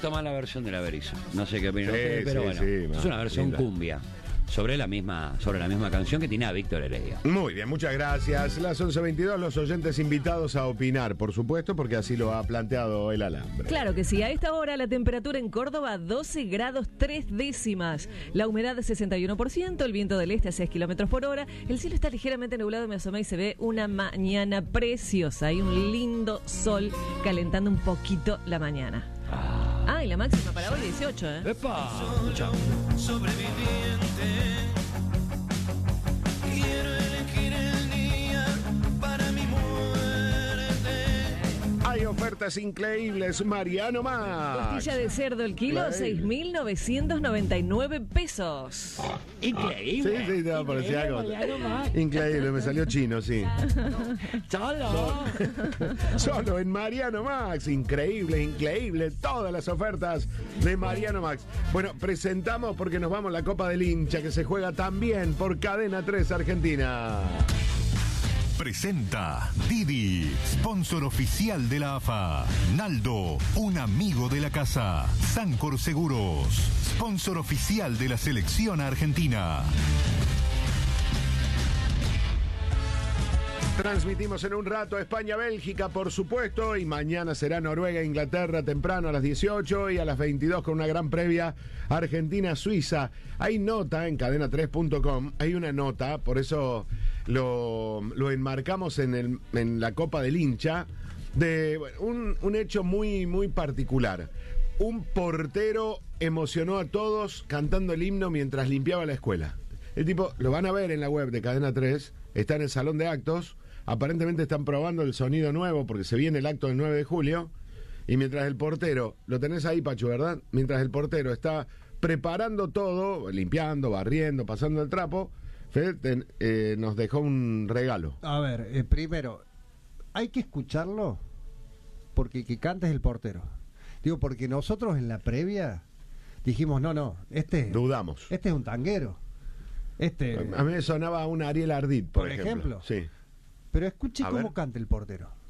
gustó más la versión de la Berizo. No sé qué opinan Sí, ustedes, pero sí, bueno, sí, es una versión linda. cumbia sobre la misma canción que tiene a Víctor Heredia. Muy bien, muchas gracias. Las 11:22, los oyentes invitados a opinar, por supuesto, porque así lo ha planteado el Alambre. Claro que sí, a esta hora la temperatura en Córdoba 12 grados 3 décimas, la humedad de 61%, el viento del este a 6 kilómetros por hora, el cielo está ligeramente nublado, me asomé y se ve una mañana preciosa, hay un lindo sol calentando un poquito la mañana. Y la máxima para hoy 18, ¿eh? ¡Epa! Sobreviviente, quiero elegir el día para mi muerte. Hay ofertas increíbles, Mariano Más. Costilla de cerdo el kilo, Increíble. 6.999 pesos. Increíble. Sí, te parecía algo. Mariano Más. Increíble, me salió chino, sí. Cholo. Solo en Mariano Max. Increíble. Todas las ofertas de Mariano Max. Bueno, presentamos porque nos vamos a la Copa del Hincha que se juega también por Cadena 3 Argentina. Presenta Didi, sponsor oficial de la AFA. Naldo, un amigo de la casa. Sancor Seguros, sponsor oficial de la selección argentina. Transmitimos en un rato España-Bélgica, por supuesto, y mañana será Noruega-Inglaterra temprano a las 18 y a las 22 con una gran previa Argentina-Suiza. Hay nota en cadena3.com, hay una nota, por eso lo enmarcamos en la Copa del Hincha, de un hecho muy particular. Un portero emocionó a todos cantando el himno mientras limpiaba la escuela. El tipo, lo van a ver en la web de Cadena 3, está en el salón de actos. Aparentemente están probando el sonido nuevo porque se viene el acto del 9 de julio. Y mientras el portero, lo tenés ahí, Pachu, ¿verdad? Mientras el portero está preparando todo, limpiando, barriendo, pasando el trapo, Fede nos dejó un regalo. A ver, primero, hay que escucharlo porque el que canta es el portero. Digo, porque nosotros en la previa dijimos, no, Dudamos. este es un tanguero. A mí me sonaba un Ariel Ardit, por Por ejemplo. Sí. Pero escuche A cómo ver. canta el portero.